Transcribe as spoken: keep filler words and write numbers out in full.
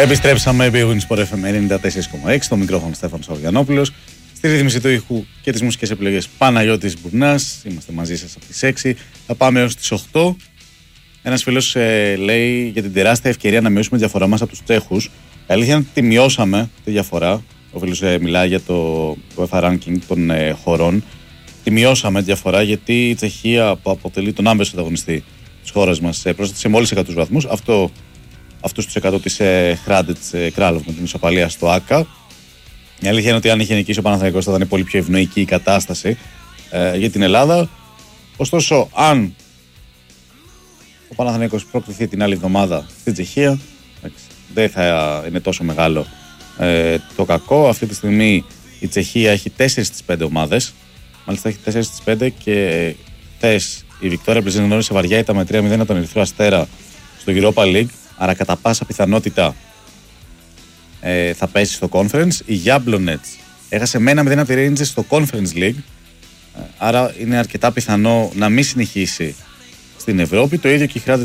Επιστρέψαμε επί Sport εφ εμ ενενήντα τέσσερα κόμμα έξι, στο μικρόφωνο Στέφανος Αυγιανόπουλος. Στη ρύθμιση του ήχου και τις μουσικές επιλογές Παναγιώτης Μπουρνάς. Είμαστε μαζί σας από τις έξι. Θα πάμε έως τις οκτώ. Ένας φίλος ε, λέει για την τεράστια ευκαιρία να μειώσουμε τη διαφορά μας από τους Τσέχους. Η αλήθεια είναι ότι τη μειώσαμε τη διαφορά. Ο φίλος ε, μιλάει για το UEFA ranking των ε, χωρών. Τη μειώσαμε τη διαφορά γιατί η Τσεχία, που αποτελεί τον άμεσο ανταγωνιστή της χώρας μας, ε, πρόσθεσε μόλις εκατό βαθμούς. Αυτό, αυτούς τους εκατό της ε, Χράντετς ε, Κράλοβ με την ισοπαλία στο ΆΚΑ. Η αλήθεια είναι ότι αν είχε νικήσει ο Παναθηναϊκός θα ήταν πολύ πιο ευνοϊκή η κατάσταση ε, για την Ελλάδα. Ωστόσο, αν ο Παναθηναϊκός προκληθεί την άλλη εβδομάδα στην Τσεχία, δεν θα είναι τόσο μεγάλο ε, το κακό. Αυτή τη στιγμή η Τσεχία έχει τέσσερις στις πέντε ομάδες. Μάλιστα έχει τέσσερις στις πέντε και χθες η Βικτόρια Πλεζίνη γνώρισε βαριά ήττα με τρία μηδέν από τον Ερυθρό Αστέρα στο Europa League. Άρα κατά πάσα πιθανότητα ε, θα πέσει στο Conference. Η Jablonec έχασε με ένα μηδέν από τη Rangers στο Conference League. Άρα είναι αρκετά πιθανό να μην συνεχίσει στην Ευρώπη. Το ίδιο και η Χράντετς